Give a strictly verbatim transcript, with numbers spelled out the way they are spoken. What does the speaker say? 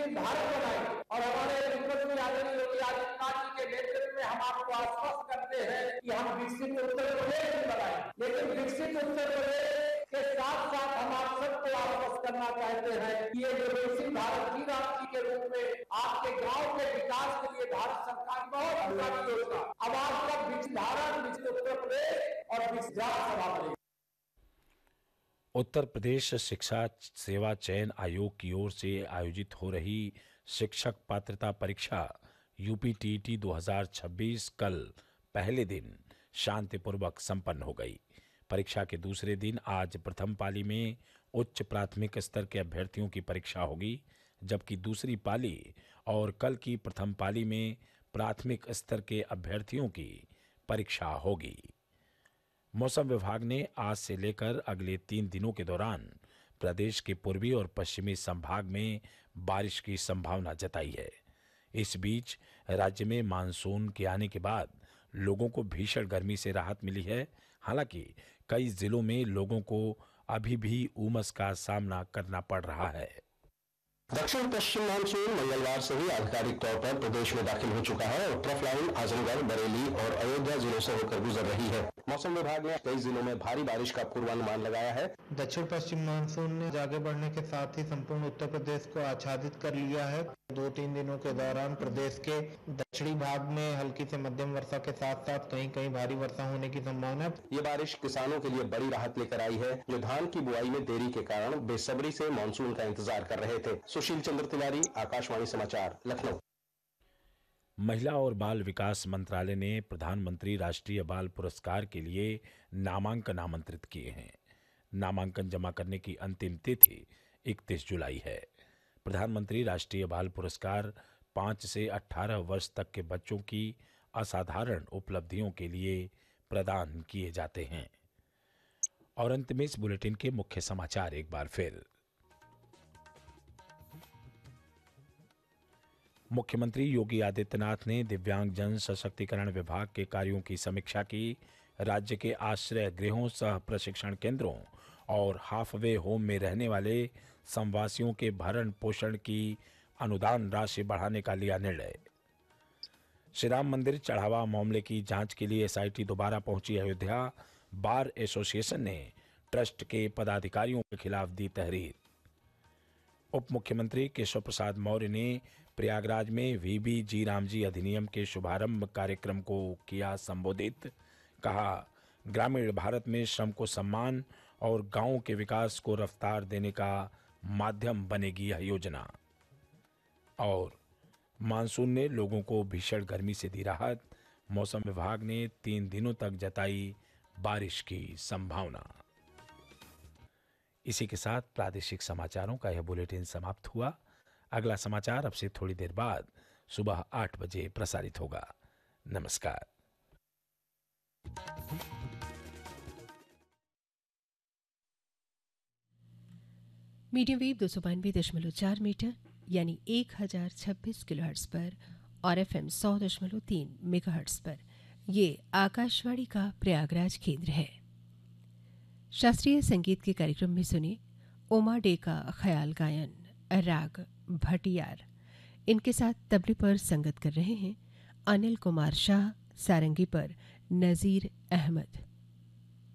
विकसित भारत बनाए। और हमारे मुख्यमंत्री आदरणीय योगी आदित्यनाथ जी के नेतृत्व में हम आपको आश्वस्त करते हैं कि हम विकसित उत्तर प्रदेश भी बनाए। लेकिन विकसित उत्तर प्रदेश के साथ साथ हम आप सबको आश्वस्त करना चाहते हैं कि ये जो विकसित भारत की राष्ट्र के रूप में आपके गांव के विकास के लिए भारत सरकार की बहुत अनुदानी योजना। अब आपका विकसित भारत, विकसित उत्तर प्रदेश और विकसित ग्राम सभा बनेगी। उत्तर प्रदेश शिक्षा सेवा चयन आयोग की ओर से आयोजित हो रही शिक्षक पात्रता परीक्षा यूपीटीईटी दो हज़ार छब्बीस कल पहले दिन शांतिपूर्वक संपन्न हो गई। परीक्षा के दूसरे दिन आज प्रथम पाली में उच्च प्राथमिक स्तर के अभ्यर्थियों की परीक्षा होगी, जबकि दूसरी पाली और कल की प्रथम पाली में प्राथमिक स्तर के अभ्यर्थियों की परीक्षा होगी। मौसम विभाग ने आज से लेकर अगले तीन दिनों के दौरान प्रदेश के पूर्वी और पश्चिमी संभाग में बारिश की संभावना जताई है। इस बीच राज्य में मानसून के आने के बाद लोगों को भीषण गर्मी से राहत मिली है। हालांकि कई जिलों में लोगों को अभी भी उमस का सामना करना पड़ रहा है। दक्षिण पश्चिम मानसून मंगलवार से ही आधिकारिक तौर पर प्रदेश में दाखिल हो चुका है और ट्रफ लाइन आजमगढ़, बरेली और अयोध्या जिलों से होकर गुजर रही है। मौसम विभाग ने कई जिलों में भारी बारिश का पूर्वानुमान लगाया है। दक्षिण पश्चिम मानसून ने आगे बढ़ने के साथ ही संपूर्ण उत्तर प्रदेश को आच्छादित कर लिया है। दो तीन दिनों के दौरान प्रदेश के दक्षिणी भाग में हल्की से मध्यम वर्षा के साथ साथ कहीं कहीं भारी वर्षा होने की संभावना है। ये बारिश किसानों के लिए बड़ी राहत लेकर आई है, जो धान की बुआई में देरी के कारण बेसब्री से मानसून का इंतजार कर रहे थे। सुशील चंद्र तिवारी, आकाशवाणी समाचार, लखनऊ। महिला और बाल विकास मंत्रालय ने प्रधानमंत्री राष्ट्रीय बाल पुरस्कार के लिए नामांकन आमंत्रित किए हैं। नामांकन जमा करने की अंतिम तिथि इकतीस जुलाई है। प्रधानमंत्री राष्ट्रीय बाल पुरस्कार पाँच से अठारह वर्ष तक के बच्चों की असाधारण उपलब्धियों के लिए प्रदान किए जाते हैं। और अंत में इस बुलेटिन के मुख्य समाचार एक बार फिर। मुख्यमंत्री योगी आदित्यनाथ ने दिव्यांग जन सशक्तिकरण विभाग के कार्यों की समीक्षा की। राज्य के आश्रय गृहों, सह प्रशिक्षण केंद्रों और हाफवे होम में रहने वाले संवासियों के भरण पोषण की अनुदान राशि बढ़ाने का लिया निर्णय। श्री राम मंदिर चढ़ावा मामले की जांच के लिए एसआईटी दोबारा पहुंची अयोध्या। बार एसोसिएशन ने ट्रस्ट के पदाधिकारियों के खिलाफ दी तहरीर। उप मुख्यमंत्री केशव प्रसाद मौर्य ने प्रयागराज में वीबी जी रामजी अधिनियम के शुभारंभ कार्यक्रम को किया संबोधित। कहा, ग्रामीण भारत में श्रम को सम्मान और गांवों के विकास को रफ्तार देने का माध्यम बनेगी यह योजना। और मानसून ने लोगों को भीषण गर्मी से दी राहत। मौसम विभाग ने तीन दिनों तक जताई बारिश की संभावना। इसी के साथ प्रादेशिक समाचारों का यह बुलेटिन समाप्त हुआ। अगला समाचार अब से थोड़ी देर बाद सुबह आठ बजे प्रसारित होगा। नमस्कार। मीडियम वेव दो सौ बानवे दशमलव चार मीटर यानी एक हजार छब्बीस किलोहर्ट्ज पर और एफएम सौ दशमलव तीन मेगाहर्ट्ज पर ये आकाशवाणी का प्रयागराज केंद्र है। शास्त्रीय संगीत के कार्यक्रम में सुने ओमा डे का ख्याल गायन राग भटियार। इनके साथ तबले पर संगत कर रहे हैं अनिल कुमार शाह, सारंगी पर नजीर अहमद।